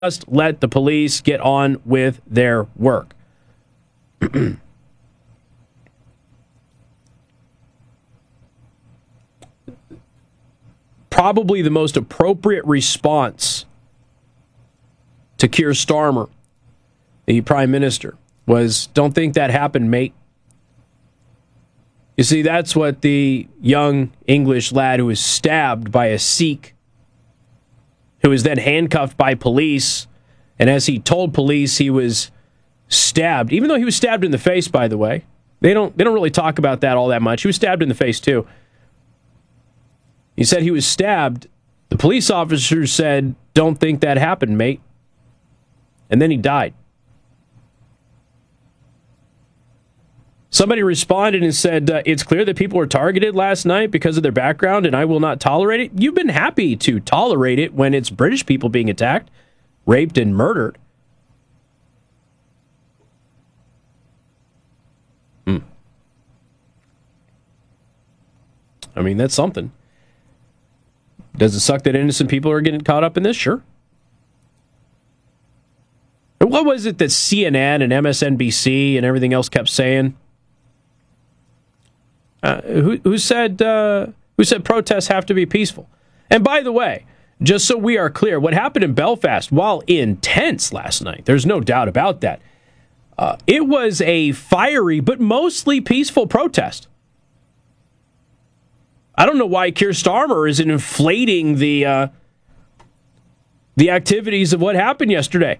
Just let the police get on with their work. Probably the most appropriate response to Keir Starmer, the Prime Minister, was, "Don't think that happened, mate." You see, that's what the young English lad who was stabbed by a Sikh, who was then handcuffed by police, and as he told police he was stabbed, even though he was stabbed in the face, by the way. They don't really talk about that all that much. He was stabbed in the face, too. He said he was stabbed. The police officer said, "Don't think that happened, mate." And then he died. Somebody responded and said, "It's clear that people were targeted last night because of their background, and I will not tolerate it." You've been happy to tolerate it when it's British people being attacked, raped, and murdered. I mean, that's something. Does it suck that innocent people are getting caught up in this? Sure. And what was it that CNN and MSNBC and everything else kept saying? Who said protests have to be peaceful? And by the way, just so we are clear, what happened in Belfast, while intense last night, there's no doubt about that, it was a fiery but mostly peaceful protest. I don't know why Keir Starmer isn't inflating the activities of what happened yesterday.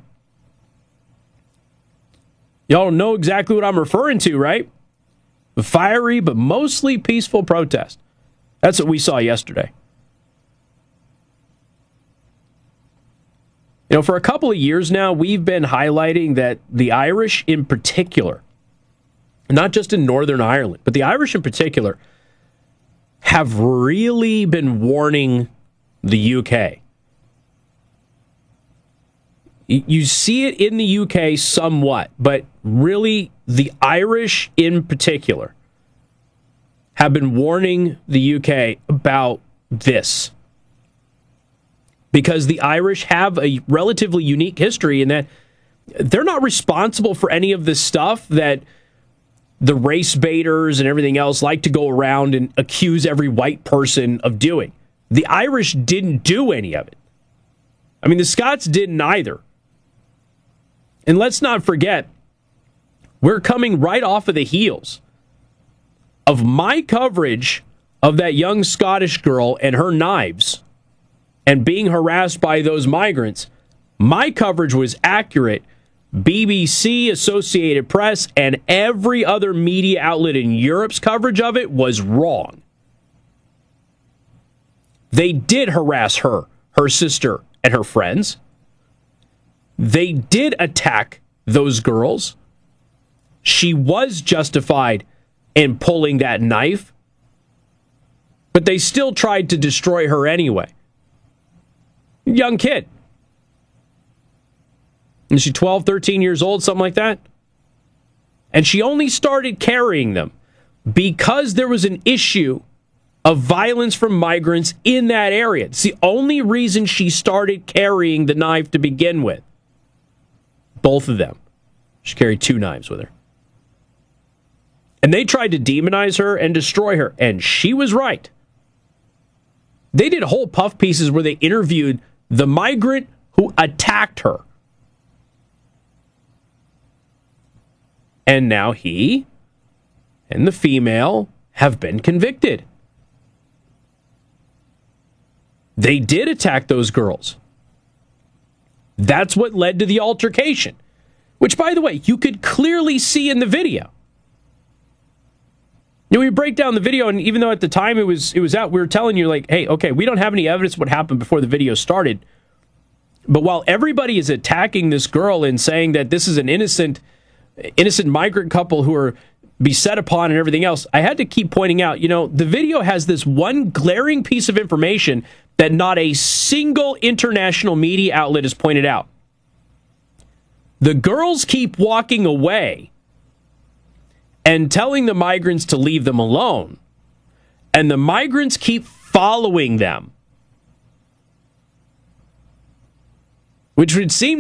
Y'all know exactly what I'm referring to, right? A fiery but mostly peaceful protest. That's what we saw yesterday. You know, for a couple of years now, we've been highlighting that the Irish in particular, not just in Northern Ireland, but the Irish in particular, have really been warning the UK. You see it in the UK somewhat, but really the Irish in particular have been warning the UK about this. Because the Irish have a relatively unique history in that they're not responsible for any of the stuff that the race baiters and everything else like to go around and accuse every white person of doing. The Irish didn't do any of it. I mean, the Scots didn't either. And let's not forget, we're coming right off of the heels of my coverage of that young Scottish girl and her knives and being harassed by those migrants. My coverage was accurate. BBC, Associated Press, and every other media outlet in Europe's coverage of it was wrong. They did harass her sister, and her friends. They did attack those girls. She was justified in pulling that knife, but they still tried to destroy her anyway. Young kid. Is she 12, 13 years old, something like that? And she only started carrying them because there was an issue of violence from migrants in that area. It's the only reason she started carrying the knife to begin with. Both of them. She carried 2 knives with her. And they tried to demonize her and destroy her, and she was right. They did whole puff pieces where they interviewed the migrant who attacked her. And now he and the female have been convicted. They did attack those girls. That's what led to the altercation, which, by the way, you could clearly see in the video. You know, we break down the video, and even though at the time it was out, we were telling you, like, hey, okay, we don't have any evidence of what happened before the video started. But while everybody is attacking this girl and saying that this is an innocent migrant couple who are beset upon and everything else, I had to keep pointing out, you know, the video has this one glaring piece of information that not a single international media outlet has pointed out. The girls keep walking away and telling the migrants to leave them alone, and the migrants keep following them. which would seem